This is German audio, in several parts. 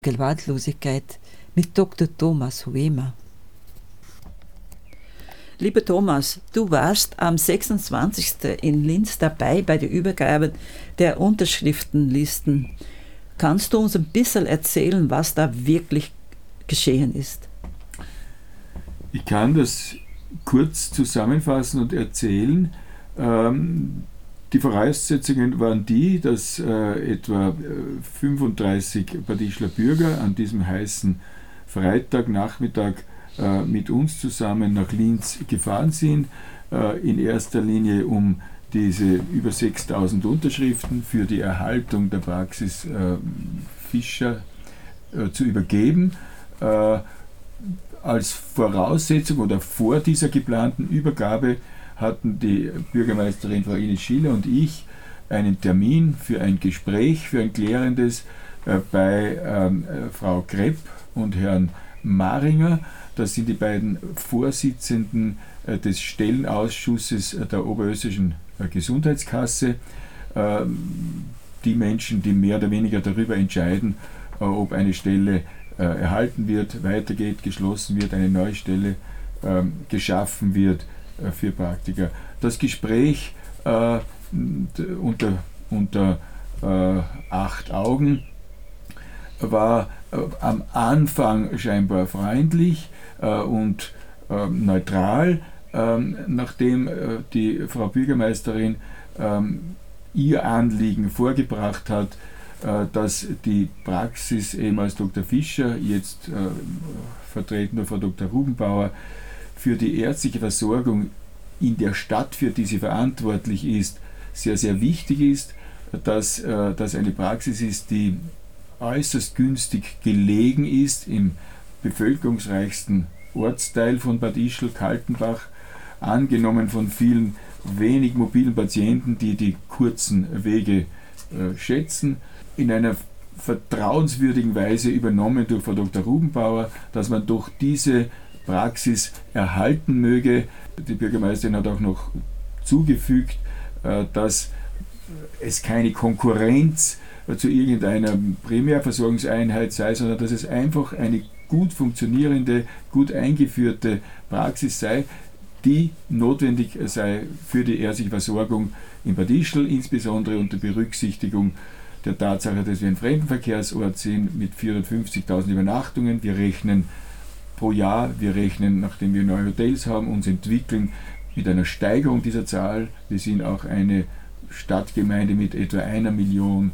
Gewaltlosigkeit mit Dr. Thomas Huemer. Lieber Thomas, du warst am 26. in Linz dabei bei der Übergabe der Unterschriftenlisten. Kannst du uns ein bisschen erzählen, was da wirklich geschehen ist? Ich kann das kurz zusammenfassen und erzählen. Die Voraussetzungen waren die, dass etwa 35 Bad Ischler Bürger an diesem heißen Freitagnachmittag mit uns zusammen nach Linz gefahren sind, in erster Linie um diese über 6000 Unterschriften für die Erhaltung der Praxis Fischer zu übergeben. Als Voraussetzung oder vor dieser geplanten Übergabe hatten die Bürgermeisterin Frau Ines Schiller und ich einen Termin für ein Gespräch, für ein klärendes bei Frau Krepp und Herrn Maringer. Das sind die beiden Vorsitzenden des Stellenausschusses der Oberösterreichischen Gesundheitskasse, die Menschen, die mehr oder weniger darüber entscheiden, ob eine Stelle erhalten wird, weitergeht, geschlossen wird, eine neue Stelle geschaffen wird für Praktiker. Das Gespräch unter 8 Augen war am Anfang scheinbar freundlich und neutral, nachdem die Frau Bürgermeisterin ihr Anliegen vorgebracht hat, dass die Praxis eben als Dr. Fischer, jetzt vertreten durch Frau Dr. Rubenbauer, für die ärztliche Versorgung in der Stadt, für die sie verantwortlich ist, sehr, sehr wichtig ist, dass das eine Praxis ist, die äußerst günstig gelegen ist im bevölkerungsreichsten Ortsteil von Bad Ischl, Kaltenbach, angenommen von vielen wenig mobilen Patienten, die die kurzen Wege schätzen, in einer vertrauenswürdigen Weise übernommen durch Frau Dr. Rubenbauer, dass man durch diese Praxis erhalten möge. Die Bürgermeisterin hat auch noch zugefügt, dass es keine Konkurrenz zu irgendeiner Primärversorgungseinheit sei, sondern dass es einfach eine gut funktionierende, gut eingeführte Praxis sei, die notwendig sei für die ärztliche Versorgung in Bad Ischl, insbesondere unter Berücksichtigung der Tatsache, dass wir ein Fremdenverkehrsort sind mit 450.000 Übernachtungen. Wir rechnen pro Jahr, nachdem wir neue Hotels haben, uns entwickeln mit einer Steigerung dieser Zahl. Wir sind auch eine Stadtgemeinde mit etwa 1 Million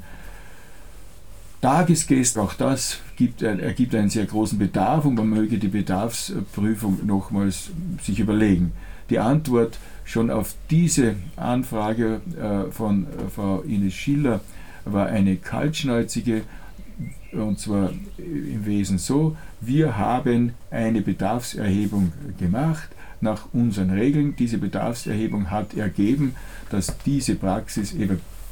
Tagesgäste. Auch das ergibt einen sehr großen Bedarf und man möge die Bedarfsprüfung nochmals sich überlegen. Die Antwort schon auf diese Anfrage von Frau Ines Schiller war eine kaltschnäuzige, und zwar im Wesen so: Wir haben eine Bedarfserhebung gemacht nach unseren Regeln. Diese Bedarfserhebung hat ergeben, dass diese Praxis Eva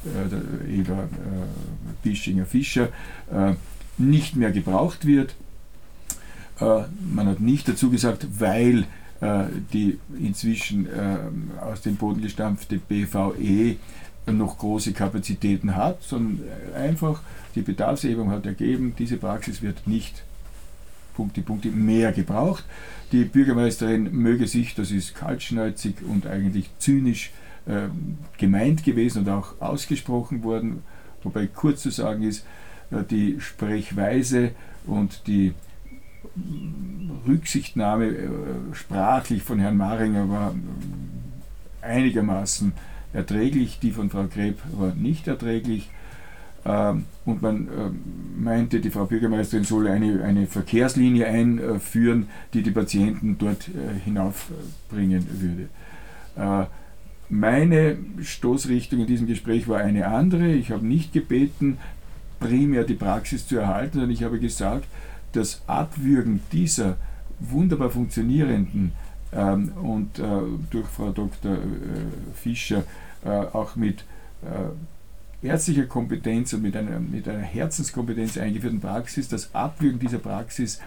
Bischinger-Fischer nicht mehr gebraucht wird. Man hat nicht dazu gesagt, weil die inzwischen aus dem Boden gestampfte BVE noch große Kapazitäten hat, sondern einfach die Bedarfserhebung hat ergeben, diese Praxis wird nicht Punkte mehr gebraucht. Die Bürgermeisterin möge sich, das ist kaltschnäuzig und eigentlich zynisch gemeint gewesen und auch ausgesprochen worden, wobei kurz zu sagen ist, die Sprechweise und die Rücksichtnahme sprachlich von Herrn Maringer war einigermaßen erträglich, die von Frau Greb war nicht erträglich. Und man meinte, die Frau Bürgermeisterin solle eine Verkehrslinie einführen, die die Patienten dort hinaufbringen würde. Meine Stoßrichtung in diesem Gespräch war eine andere. Ich habe nicht gebeten, primär die Praxis zu erhalten, sondern ich habe gesagt, das Abwürgen dieser wunderbar funktionierenden und durch Frau Dr. Fischer auch mit ärztlicher Kompetenz und mit einer Herzenskompetenz eingeführten Praxis, das Abwürgen dieser Praxis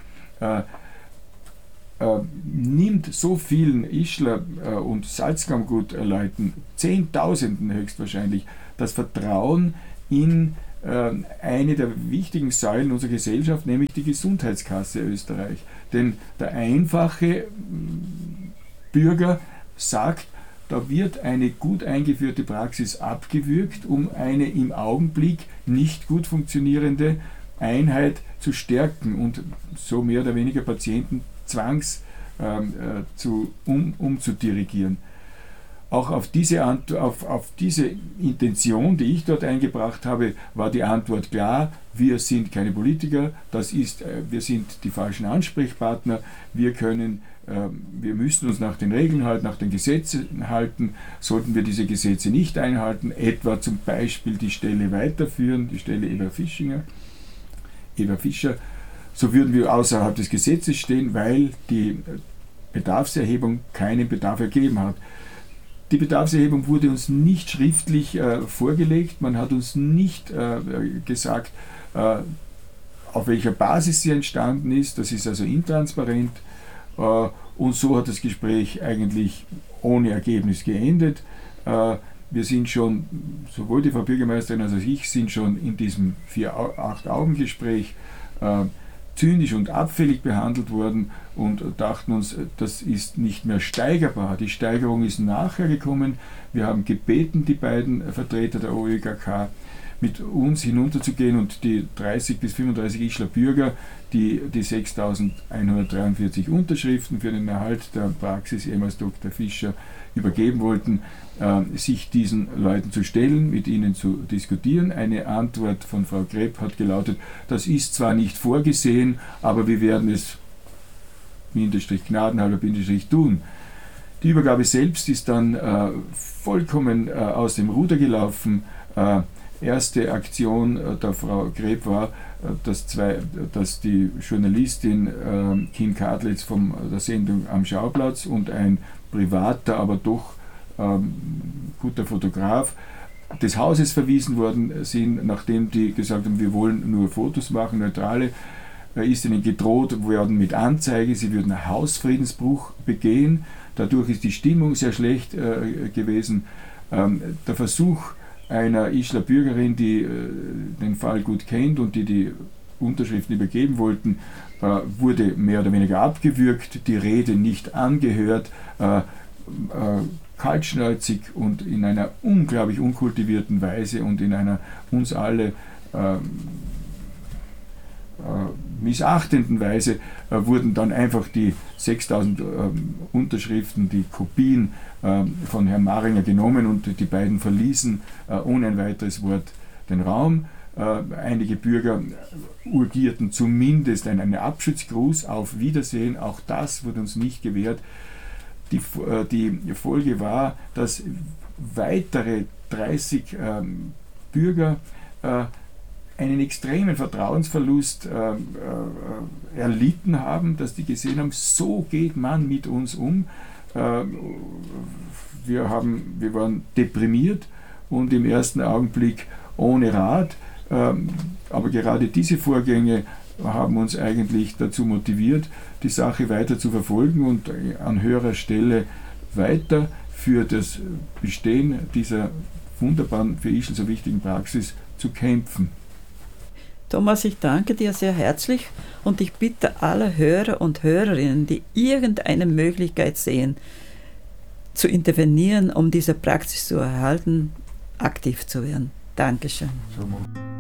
nimmt so vielen Ischler und Salzkammergut-Leuten, Zehntausenden höchstwahrscheinlich, das Vertrauen in eine der wichtigen Säulen unserer Gesellschaft, nämlich die Gesundheitskasse Österreich. Denn der einfache Bürger sagt, da wird eine gut eingeführte Praxis abgewürgt, um eine im Augenblick nicht gut funktionierende Einheit zu stärken und so mehr oder weniger Patienten umzudirigieren. Auch auf diese Intention, die ich dort eingebracht habe, war die Antwort klar: Wir sind keine Politiker, wir sind die falschen Ansprechpartner, wir müssen uns nach den Regeln halten, nach den Gesetzen halten. Sollten wir diese Gesetze nicht einhalten, etwa zum Beispiel die Stelle weiterführen, die Stelle Eva Fischer, so würden wir außerhalb des Gesetzes stehen, weil die Bedarfserhebung keinen Bedarf ergeben hat. Die Bedarfserhebung wurde uns nicht schriftlich vorgelegt, man hat uns nicht gesagt, auf welcher Basis sie entstanden ist, das ist also intransparent, und so hat das Gespräch eigentlich ohne Ergebnis geendet. Wir sind schon, sowohl die Frau Bürgermeisterin als auch ich, sind schon in diesem 4-8-Augen-Gespräch zynisch und abfällig behandelt worden und dachten uns, das ist nicht mehr steigerbar. Die Steigerung ist nachher gekommen. Wir haben gebeten, die beiden Vertreter der OÖGK, mit uns hinunterzugehen und die 30 bis 35 Ischler Bürger, die 6.143 Unterschriften für den Erhalt der Praxis ehemals Dr. Fischer übergeben wollten, sich diesen Leuten zu stellen, mit ihnen zu diskutieren. Eine Antwort von Frau Greb hat gelautet: Das ist zwar nicht vorgesehen, aber wir werden es gnadenhalber tun. Die Übergabe selbst ist dann vollkommen aus dem Ruder gelaufen. Erste Aktion der Frau Greb war, dass die Journalistin Kim Kadlitz von der Sendung Am Schauplatz und ein privater, aber doch guter Fotograf des Hauses verwiesen worden sind, nachdem die gesagt haben, wir wollen nur Fotos machen, neutrale. Ist ihnen gedroht worden mit Anzeige, sie würden Hausfriedensbruch begehen. Dadurch ist die Stimmung sehr schlecht gewesen. Der Versuch einer Ischler Bürgerin, die den Fall gut kennt und die Unterschriften übergeben wollten, wurde mehr oder weniger abgewürgt, die Rede nicht angehört, kaltschnäuzig und in einer unglaublich unkultivierten Weise und in einer uns alle missachtenden Weise wurden dann einfach die 6.000 Unterschriften, die Kopien von Herrn Maringer genommen und die beiden verließen ohne ein weiteres Wort den Raum. Einige Bürger urgierten zumindest einen Abschiedsgruß, auf Wiedersehen, auch das wurde uns nicht gewährt. Die Folge war, dass weitere 30 Bürger einen extremen Vertrauensverlust erlitten haben, dass die gesehen haben, so geht man mit uns um. Wir waren deprimiert und im ersten Augenblick ohne Rat, aber gerade diese Vorgänge haben uns eigentlich dazu motiviert, die Sache weiter zu verfolgen und an höherer Stelle weiter für das Bestehen dieser wunderbaren, für Ischl so wichtigen Praxis zu kämpfen. Thomas, ich danke dir sehr herzlich und ich bitte alle Hörer und Hörerinnen, die irgendeine Möglichkeit sehen, zu intervenieren, um diese Praxis zu erhalten, aktiv zu werden. Dankeschön.